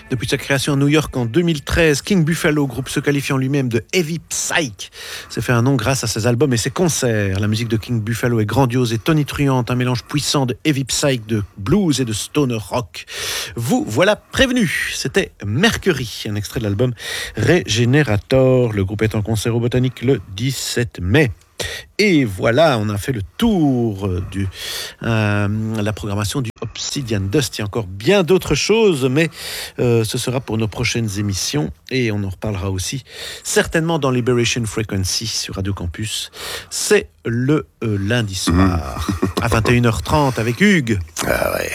Depuis sa création à New York en 2013, King Buffalo, groupe se qualifiant lui-même de Heavy Psych, s'est fait un nom grâce à ses albums et ses concerts. La musique de King Buffalo est grandiose et tonitruante, un mélange puissant de Heavy Psych, de blues et de stoner rock. Vous voilà prévenu. C'était Mercury, un extrait de l'album Regenerator. Le groupe est en concert au Botanique le 17 mai. Et voilà, on a fait le tour de la programmation du Obsidian Dust. Il y a encore bien d'autres choses, mais ce sera pour nos prochaines émissions. Et on en reparlera aussi certainement dans Liberation Frequency sur Radio Campus. C'est le lundi soir à 21h30 avec Hugues. Ah ouais,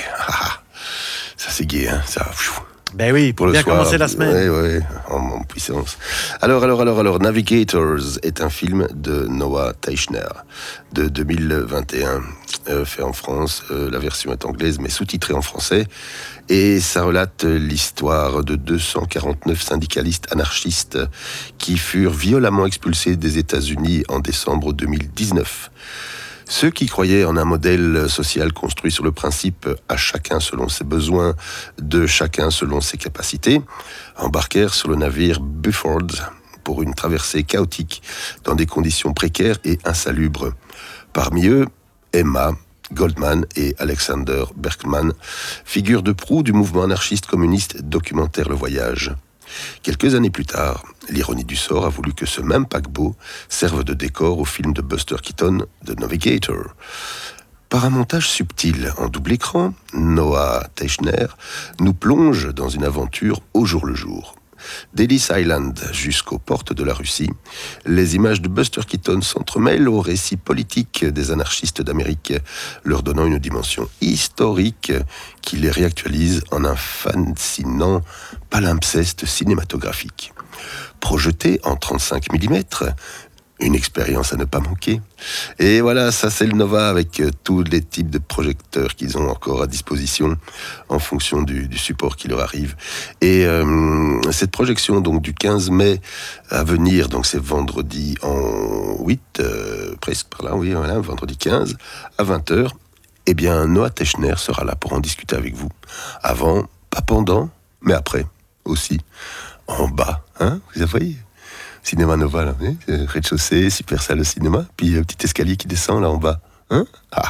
ça c'est gai, hein, ça. Ben oui, pour bien commencer la semaine. Oui, en puissance. Alors, Navigators est un film de Noah Teichner de 2021, fait en France. La version est anglaise, mais sous-titrée en français. Et ça relate l'histoire de 249 syndicalistes anarchistes qui furent violemment expulsés des États-Unis en décembre 2019. Ceux qui croyaient en un modèle social construit sur le principe « à chacun selon ses besoins, de chacun selon ses capacités », embarquèrent sur le navire Buford pour une traversée chaotique dans des conditions précaires et insalubres. Parmi eux, Emma Goldman et Alexander Berkman, figures de proue du mouvement anarchiste communiste, documentèrent le voyage. Quelques années plus tard, l'ironie du sort a voulu que ce même paquebot serve de décor au film de Buster Keaton, The Navigator. Par un montage subtil en double écran, Noah Teichner nous plonge dans une aventure au jour le jour. D'Ellis Island jusqu'aux portes de la Russie, les images de Buster Keaton s'entremêlent au récit politique des anarchistes d'Amérique, leur donnant une dimension historique qui les réactualise en un fascinant palimpseste cinématographique. Projeté en 35 mm, une expérience à ne pas manquer. Et voilà, ça c'est le Nova avec tous les types de projecteurs qu'ils ont encore à disposition en fonction du support qui leur arrive. Et cette projection donc du 15 mai à venir, donc c'est vendredi en 8, presque par là, oui, voilà, vendredi 15 à 20h, eh bien Noah Teichner sera là pour en discuter avec vous. Avant, pas pendant, mais après aussi. En bas, hein, vous voyez ? Cinéma Nova, là, rez-de-chaussée, super salle de cinéma, puis petit escalier qui descend là en bas. Hein,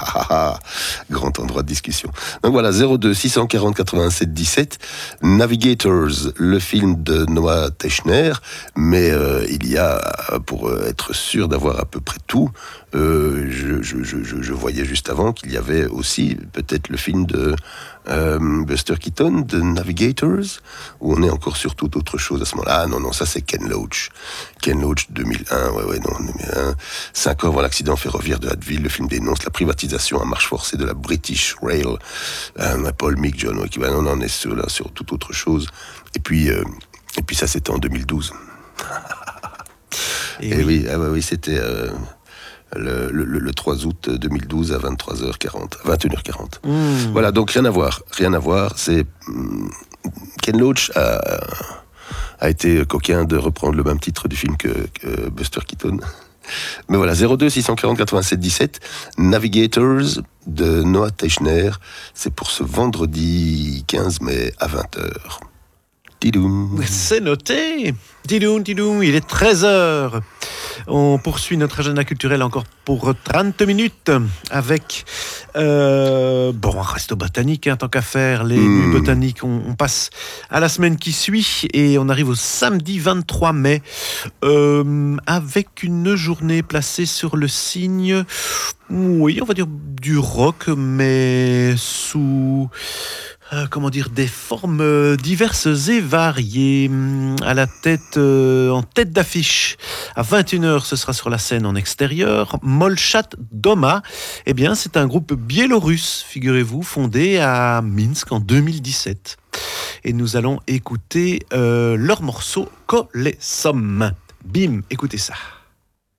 grand endroit de discussion. Donc voilà, 02 640 87 17, Navigators, le film de Noah Teichner, mais il y a, pour être sûr d'avoir à peu près tout, je voyais juste avant qu'il y avait aussi peut-être le film de Buster Keaton, de Navigators, où on est encore sur toute autre chose à ce moment-là. Ah non, ça c'est Ken Loach. Ken Loach 2001, 2001. 5 ans avant l'accident ferroviaire de Hatteville, le film dénonce la privatisation à marche forcée de la British Rail. Paul Mick, John Wick, on en est sur toute autre chose. Et puis ça c'était en 2012. Et oui, c'était... Le 3 août 2012 à 23h40, 21h40. Voilà, donc rien à voir. C'est Ken Loach a été coquin de reprendre le même titre du film que Buster Keaton. Mais voilà, 02 640 87 17, Navigators de Noah Teichner, c'est pour ce vendredi 15 mai à 20h. Tidoum. C'est noté. Tidoum, il est 13h. On poursuit notre agenda culturel encore pour 30 minutes avec... on reste au botanique, tant qu'à faire. Les nuits botaniques, on passe à la semaine qui suit et on arrive au samedi 23 mai avec une journée placée sur le signe, oui, on va dire du rock, mais sous... des formes diverses et variées. À la tête, en tête d'affiche, à 21h, ce sera sur la scène en extérieur. Molchat Doma, c'est un groupe biélorusse, figurez-vous, fondé à Minsk en 2017. Et nous allons écouter leur morceau Kolesom. Bim, écoutez ça.